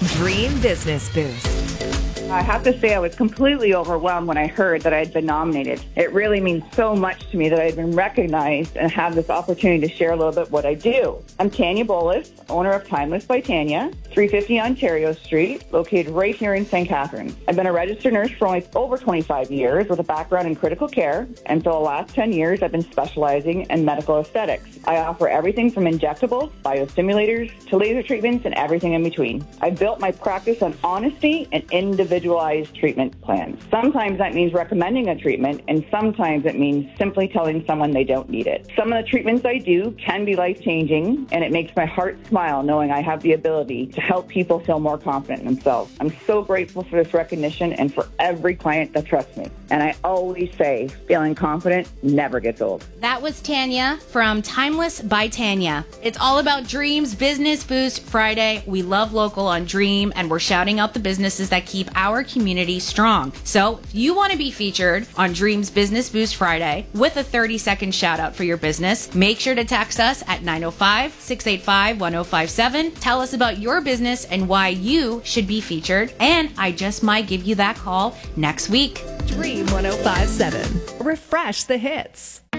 Dream Business Boost. I have to say I was completely overwhelmed when I heard that I had been nominated. It really means so much to me that I've been recognized and have this opportunity to share a little bit what I do. I'm Tanya Bolus, owner of Timeless by Tanya, 350 Ontario Street, located right here in St. Catharines. I've been a registered nurse for over 25 years with a background in critical care, and for the last 10 years I've been specializing in medical aesthetics. I offer everything from injectables, biostimulators, to laser treatments and everything in between. I've built my practice on honesty and individualized treatment plans. Sometimes that means recommending a treatment, and sometimes it means simply telling someone they don't need it. Some of the treatments I do can be life-changing, and it makes my heart smile knowing I have the ability to help people feel more confident in themselves. I'm so grateful for this recognition and for every client that trusts me. And I always say, feeling confident never gets old. That was Tanya from Timeless by Tanya. It's all about Dreams Business Boost Friday. We love local on Dream, and we're shouting out the businesses that keep our community strong. So if you want to be featured on Dreams Business Boost Friday with a 30-second shout out for your business, make sure to text us at 905-685-1057. Tell us about your business and why you should be featured, and I just might give you that call next week. Dream 105.7. Refresh the hits.